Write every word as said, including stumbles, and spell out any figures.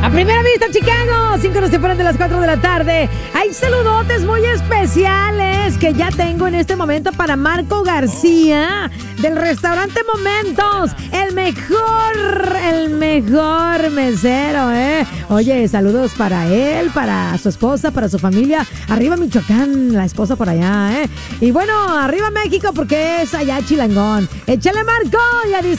A primera vista, Chicago, cinco nos separan de las cuatro de la tarde. Hay saludotes muy especiales que ya tengo en este momento para Marco García del restaurante Momentos. El mejor, el mejor mesero, ¿eh? Oye, saludos para él, para su esposa, para su familia. Arriba Michoacán, la esposa por allá, ¿eh? Y bueno, arriba México porque es allá chilangón. Échale, Marco, y a